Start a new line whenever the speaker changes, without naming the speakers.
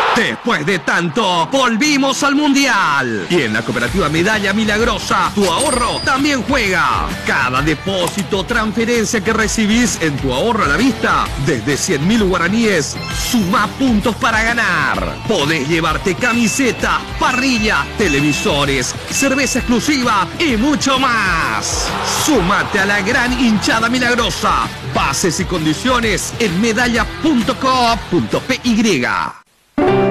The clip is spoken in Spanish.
Después de tanto, volvimos al Mundial. Y en la Cooperativa Medalla Milagrosa, tu ahorro también juega. Cada depósito o transferencia que recibís en tu ahorro a la vista, desde 100.000 guaraníes, suma puntos para ganar. Podés llevarte camisetas, parrillas, televisores, cerveza exclusiva y mucho más. Súmate a la gran hinchada milagrosa. Bases y condiciones en medalla.coop.py.